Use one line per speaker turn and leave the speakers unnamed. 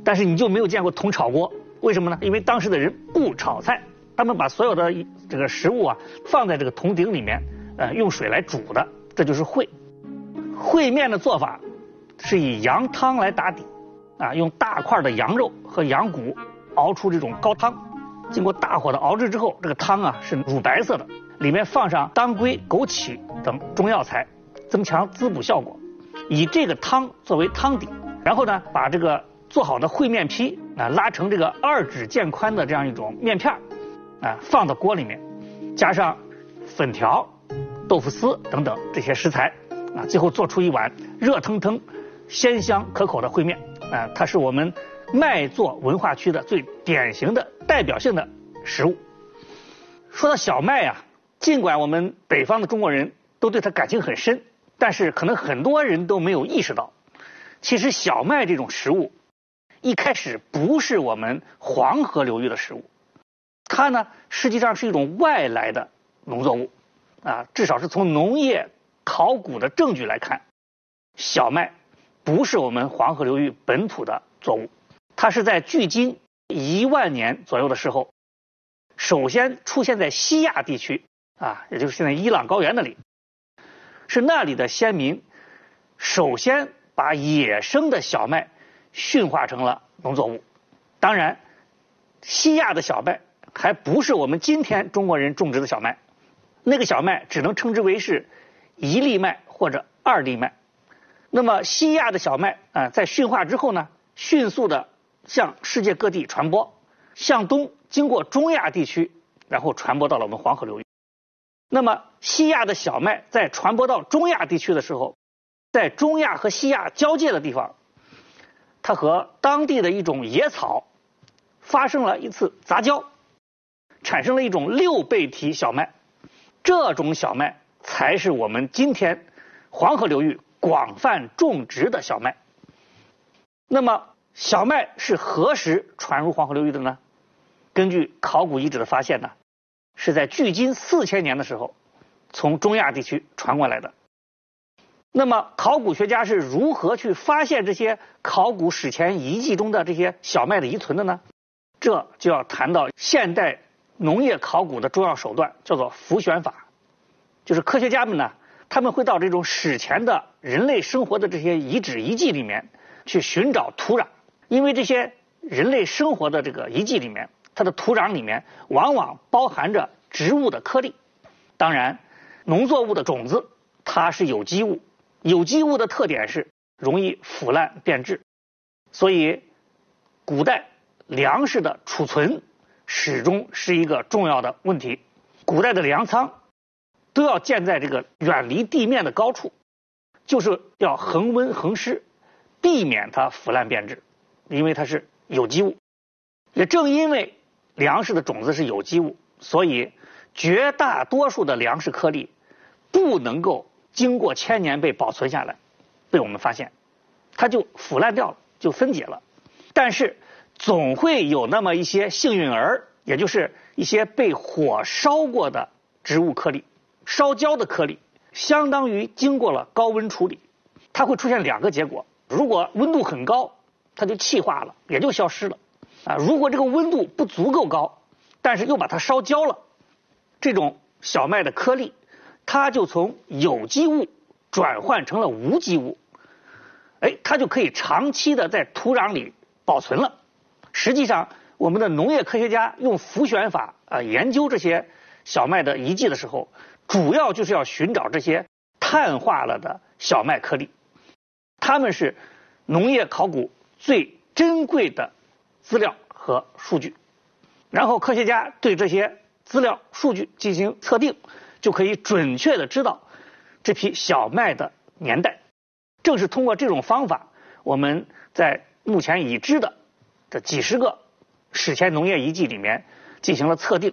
但是你就没有见过铜炒锅，为什么呢？因为当时的人不炒菜，他们把所有的这个食物啊放在这个铜鼎里面，用水来煮的，这就是烩。烩面的做法是以羊汤来打底，用大块的羊肉和羊骨熬出这种高汤，经过大火的熬制之后，这个汤啊是乳白色的，里面放上当归、枸杞等中药材，增强滋补效果。以这个汤作为汤底，然后呢，把这个做好的烩面皮拉成这个2指剑宽的这样一种面片放到锅里面，加上粉条、豆腐丝等等这些食材最后做出一碗热腾腾、鲜香可口的烩面它是我们麦作文化区的最典型的代表性的食物。说到小麦尽管我们北方的中国人都对它感情很深，但是可能很多人都没有意识到，其实小麦这种食物一开始不是我们黄河流域的食物，它呢实际上是一种外来的农作物至少是从农业考古的证据来看，小麦不是我们黄河流域本土的作物，它是在距今1万年左右的时候，首先出现在西亚地区也就是现在伊朗高原那里，是那里的先民首先把野生的小麦驯化成了农作物。当然，西亚的小麦还不是我们今天中国人种植的小麦，那个小麦只能称之为是1粒麦或者2粒麦。那么西亚的小麦在驯化之后呢，迅速的向世界各地传播，向东经过中亚地区，然后传播到了我们黄河流域。那么西亚的小麦在传播到中亚地区的时候，在中亚和西亚交界的地方，它和当地的一种野草发生了一次杂交，产生了一种6倍体小麦。这种小麦才是我们今天黄河流域广泛种植的小麦。那么小麦是何时传入黄河流域的呢？根据考古遗址的发现呢，是在距今4000年的时候从中亚地区传过来的。那么考古学家是如何去发现这些考古史前遗迹中的这些小麦的遗存的呢？这就要谈到现代农业考古的重要手段，叫做浮选法。就是科学家们呢，他们会到这种史前的人类生活的这些遗址遗迹里面去寻找土壤，因为这些人类生活的这个遗迹里面，它的土壤里面往往包含着植物的颗粒。当然，农作物的种子它是有机物，有机物的特点是容易腐烂变质，所以古代粮食的储存始终是一个重要的问题。古代的粮仓都要建在这个远离地面的高处，就是要恒温恒湿，避免它腐烂变质，因为它是有机物。也正因为粮食的种子是有机物，所以绝大多数的粮食颗粒不能够经过1000年被保存下来，被我们发现，它就腐烂掉了，就分解了。但是总会有那么一些幸运儿，也就是一些被火烧过的植物颗粒，烧焦的颗粒，相当于经过了高温处理，它会出现2个结果。如果温度很高，它就气化了，也就消失了如果这个温度不足够高，但是又把它烧焦了，这种小麦的颗粒它就从有机物转换成了无机物，它就可以长期的在土壤里保存了。实际上我们的农业科学家用浮选法研究这些小麦的遗迹的时候，主要就是要寻找这些碳化了的小麦颗粒，它们是农业考古最珍贵的资料和数据。然后科学家对这些资料数据进行测定，就可以准确的知道这批小麦的年代。正是通过这种方法，我们在目前已知的这几十个史前农业遗迹里面进行了测定。